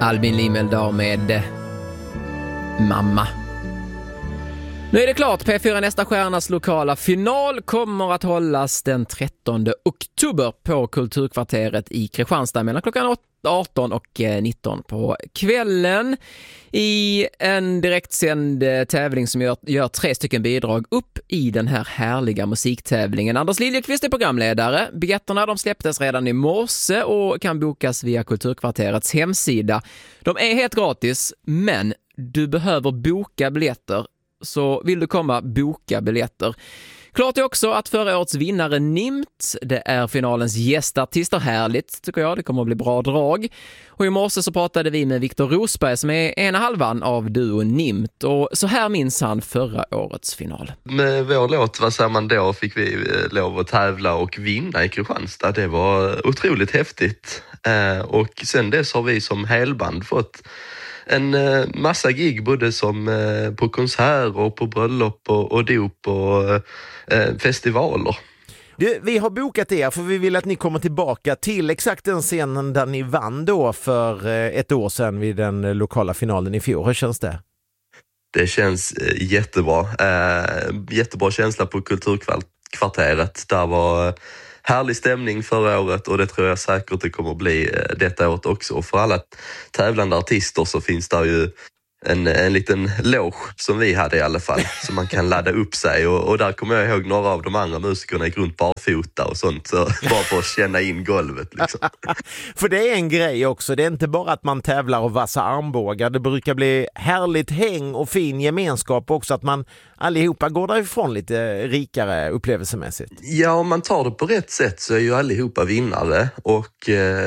Albin Limeldar med Mamma. Nu är det klart, P4 Nästa stjärnas lokala final kommer att hållas den 13 oktober på Kulturkvarteret i Kristianstad mellan klockan 18 och 19 på kvällen i en direktsänd tävling som gör 3 stycken bidrag upp i den här härliga musiktävlingen. Anders Liljekvist är programledare. Biljetterna de släpptes redan i morse och kan bokas via Kulturkvarterets hemsida. De är helt gratis, men du behöver boka biljetter. Så vill du komma, boka biljetter. Klart är också att förra årets vinnare Nimt, det är finalens gästartister. Härligt tycker jag, det kommer att bli bra drag. Och i morse så pratade vi med Viktor Rosberg som är ena halvan av duo Nimt. Och så här minns han förra årets final. Med vår låt, vad säger man då, fick vi lov att tävla och vinna i Kristianstad. Det var otroligt häftigt. Och sen dess har vi som helband fått en massa gig både som på konserter och på bröllop och dop och festivaler. Vi har bokat er för vi vill att ni kommer tillbaka till exakt den scenen där ni vann då för ett år sedan vid den lokala finalen i fjol. Hur känns det? Det känns jättebra. Jättebra känsla på Kulturkvarteret. Där var härlig stämning förra året och det tror jag säkert det kommer bli detta året också. Och för alla tävlande artister så finns det ju en liten loge som vi hade i alla fall så man kan ladda upp sig och där kommer jag ihåg några av de andra musikerna gick runt barfota och sånt så bara för att känna in golvet liksom. För det är en grej också, det är inte bara att man tävlar och vassa armbågar, det brukar bli härligt häng och fin gemenskap också, att man allihopa går därifrån lite rikare upplevelsemässigt. Ja, om man tar det på rätt sätt så är ju allihopa vinnare och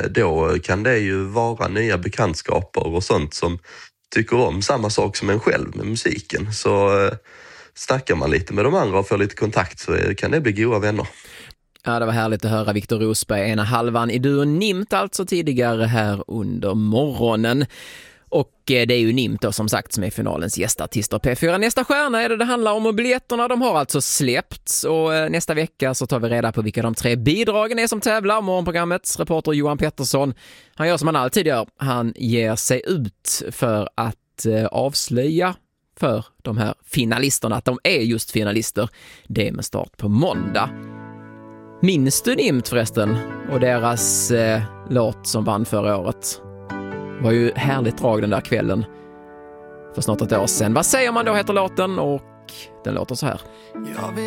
då kan det ju vara nya bekantskaper och sånt som tycker om samma sak som en själv med musiken. Så snackar man lite med de andra och får lite kontakt så kan det bli goda vänner. Ja, det var härligt att höra Viktor Rosberg, ena halvan i duo Nimt alltså tidigare här under morgonen. Och det är ju Nimt då som sagt som är finalens gästartister. P4 Nästa stjärna är det handlar om och biljetterna de har alltså släppts och nästa vecka så tar vi reda på vilka de 3 bidragen är som tävlar. Morgonprogrammets reporter Johan Pettersson, han gör som han alltid gör. Han ger sig ut för att avslöja för de här finalisterna att de är just finalister. Det är med start på måndag. Minns du Nimt förresten och deras låt som vann förra året? Var ju härligt drag den där kvällen för snart ett år sedan. Vad säger man då heter låten och den låter så här.